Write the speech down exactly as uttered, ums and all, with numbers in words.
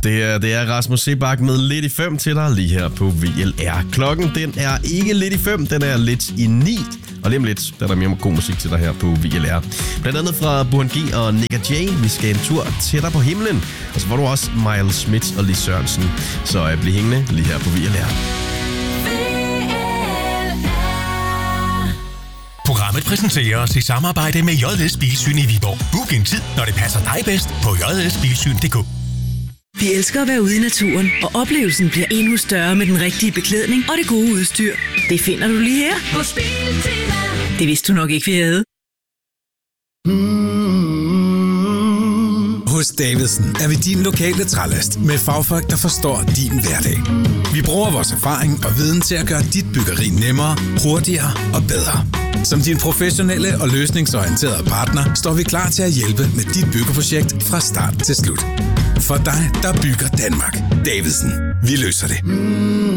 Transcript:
Det er, det er Rasmus Seebach med lidt i fem til dig lige her på V L R. Klokken, den er ikke lidt i fem, den er lidt i ni. Og lige om lidt, der er der mere god musik til dig her på V L R. Blandt andet fra Burhan G og Nick J. Vi skal en tur tættere på himlen. Og så får du også Miles Smith og Lis Sørensen. Så bliv hængende lige her på V L R. Programmet præsenteres i samarbejde med J S Bilsyn i Viborg. Book en tid, når det passer dig bedst på j s bilsyn punktum d k. Vi elsker at være ude i naturen, og oplevelsen bliver endnu større med den rigtige beklædning og det gode udstyr. Det finder du lige her på Biltema. Det vidste du nok ikke, vi havde. Hos Davidsen er vi din lokale trælast med fagfolk, der forstår din hverdag. Vi bruger vores erfaring og viden til at gøre dit byggeri nemmere, hurtigere og bedre. Som din professionelle og løsningsorienterede partner står vi klar til at hjælpe med dit byggeprojekt fra start til slut. For dig, der bygger Danmark. Davidsen. Vi løser det.